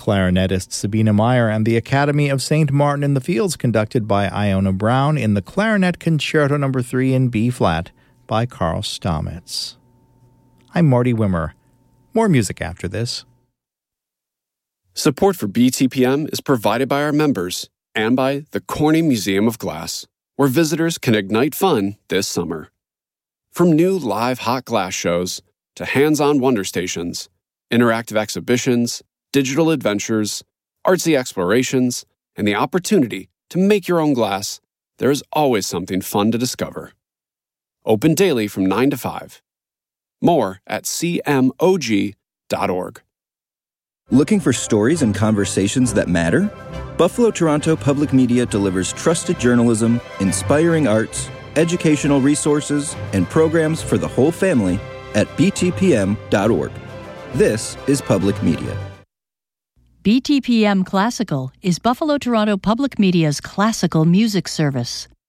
Clarinetist Sabina Meyer and the Academy of St. Martin in the Fields, conducted by Iona Brown in the Clarinet Concerto No. 3 in B-flat by Carl Stamitz. I'm Marty Wimmer. More music after this. Support for BTPM is provided by our members and by the Corning Museum of Glass, where visitors can ignite fun this summer. From new live hot glass shows to hands-on wonder stations, interactive exhibitions, digital adventures, artsy explorations, and the opportunity to make your own glass, there is always something fun to discover. Open daily from 9 to 5. More at cmog.org. Looking for stories and conversations that matter? Buffalo Toronto Public Media delivers trusted journalism, inspiring arts, educational resources, and programs for the whole family at btpm.org. This is Public Media. BTPM Classical is Buffalo Toronto Public Media's classical music service.